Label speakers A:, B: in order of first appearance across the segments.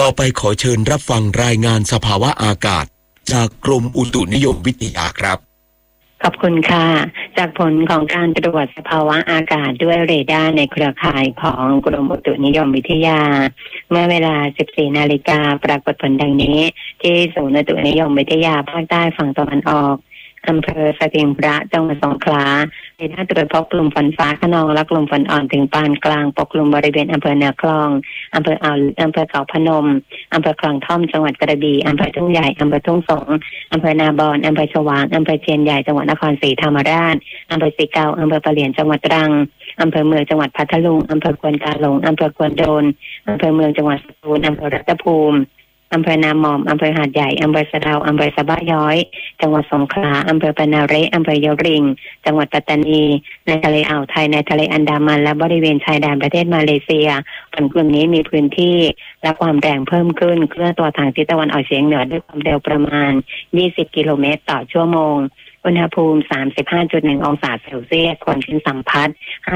A: ต่อไปขอเชิญรับฟังรายงานสภาวะอากาศจากกรมอุตุนิยมวิทยาครับ
B: ขอบคุณค่ะจากผลของการตรวจสภาวะอากาศด้วยเรดาร์ในเครือข่ายของกรมอุตุนิยมวิทยาเมื่อเวลา 14 นาฬิกาปรากฏผลดังนี้ที่ศูนย์อุตุนิยมวิทยาภาคใต้ฝั่งตะวันออกอำเภอสถิงพระจังหวัดสงขลาเรดาร์ตรวจพบกลุ่มฝนฟ้าคะนองและกลุ่มฝนอ่อนถึงปานกลางปกคลุมบริเวณอำเภอเหนือคลองอำเภออ่าวอำเภอเขาพนมอำเภอคลองท่อมจังหวัดกระบี่อำเภอทุ่งใหญ่อำเภอทุ่งสงอำเภอนาบอนอำเภอฉวางอำเภอเชียนใหญ่จังหวัดนครศรีธรรมราชอำเภอสีเกาอำเภอปะเหลียนจังหวัดตรังอำเภอเมืองจังหวัดพัทลุงอำเภอควนกาหลงอำเภอควนโดนอำเภอเมืองจังหวัดสตูลอำเภอรัตภูมิอำเภอนาหม่อมอำเภอหาดใหญ่อำเภอสะเดาอำเภอสะบ้าย้อยจังหวัดสงขลาอำเภอปะนาเรอำเภอยะริงจังหวัดปัตตานีในทะเลอ่าวไทยในทะเลอันดามันและบริเวณชายแดนประเทศมาเลเซียฝนกลุ่มนี้มีพื้นที่และความแรงเพิ่มขึ้นเคลื่อนตัวทางทิศตะวันออกเฉียงเหนือด้วยความเร็วประมาณ20 กิโลเมตรต่อชั่วโมงอุณหภูมิ 35.1 องศาเซลเซียสความชื้นสัมพัทธ์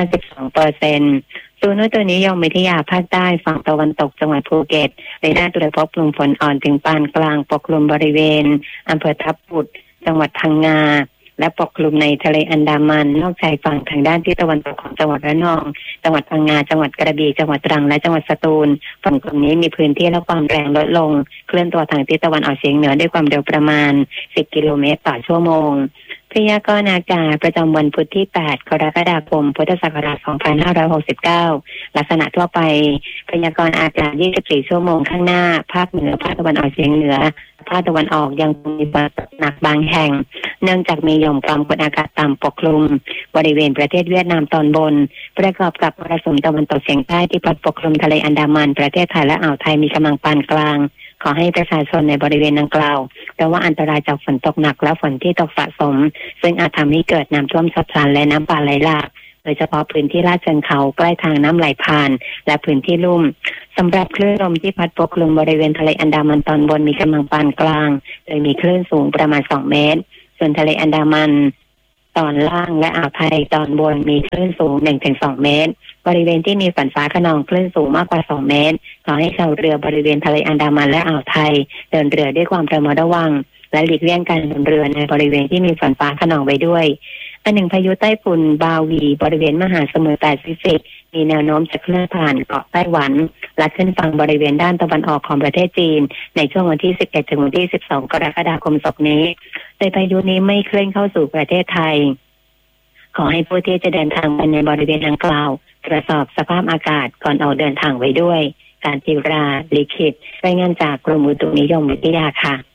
B: 52%ศูนย์อุตุนิยมวิทยาภาคใต้ฝั่งตะวันตกจังหวัดภูเก็ตเรดาร์ตรวจพบกลุ่มฝนอ่อนถึงปานกลางปกคลุมบริเวณอำเภอทับปุดจังหวัดพังงาและปกคลุมในทะเลอันดามันนอกชายฝั่งทางด้านทิศตะวันตกของจังหวัดระนองจังหวัดพังงาจังหวัดกระบี่จังหวัดตรังและจังหวัดสตูลฝนกลุ่มนี้มีพื้นที่และความแรงลดลงเคลื่อนตัวทางทิศตะวันออกเฉียงเหนือด้วยความเร็วประมาณ10 กิโลเมตรต่อชั่วโมงพยากรณ์อากาศประจำวันพุธที่8 กรกฎาคมพุทธศักราช 2569 ลักษณะทั่วไปพยากรณ์อากาศ 24 ชั่วโมงข้างหน้าภาคเหนือภาคตะวันออกเฉียงเหนือภาคตะวันออกยังคงมีฝนตกหนักบางแห่งเนื่องจากมีหย่อมความกดอากาศต่ำปกคลุมบริเวณประเทศเวียดนามตอนบนประกอบกับมรสุมตะวันตกเฉียงใต้ที่พัดปกคลุมทะเลอันดามันประเทศไทยและอ่าวไทยมีกำลังปานกลางขอให้ประชาชนในบริเวณดังกล่าวระวังอันตรายจากฝนตกหนักและฝนที่ตกสะสมซึ่งอาจทำให้เกิดน้ำท่วมฉับพลันและน้ำป่าไหลหลากโดยเฉพาะพื้นที่ลาดเชิงเขาใกล้ทางน้ำไหลผ่านและพื้นที่ลุ่มสำหรับคลื่นลมที่พัดปกคลุมบริเวณทะเลอันดามันตอนบนมีกำลังปานกลางโดยมีคลื่นสูงประมาณ2 เมตรส่วนทะเลอันดามันตอนล่างและอ่าวไทยตอนบนมีคลื่นสูง 1-2 เมตรบริเวณที่มีฝนฟ้าคะนองคลื่นสูงมากกว่า2 เมตรขอให้ชาวเรือบริเวณทะเลอันดามันและอ่าวไทยเดินเรือด้วยความระมัดระวังและหลีกเลี่ยงการเดินเรือในบริเวณที่มีฝนฟ้าคะนองไว้ด้วยอันหนึ่งพายุไต้ฝุ่นบาวีบริเวณมหาสมุทรแปซิฟิกมีแนวโน้มจะเคลื่อนผ่านเกาะไต้หวันและขึ้นฝั่งบริเวณด้านตะวันออกของประเทศจีนในช่วงวันที่11 ถึงวันที่12 กรกฎาคมศกนี้โดยพายุนี้ไม่เคลื่อนเข้าสู่ประเทศไทยขอให้ผู้ที่จะเดินทางไปในบริเวณดังกล่าวตรวจสอบสภาพอากาศก่อนออกเดินทางไว้ด้วยการจิราลิขิตรายงานจากกรมอุตุนิยมวิทยาค่ะ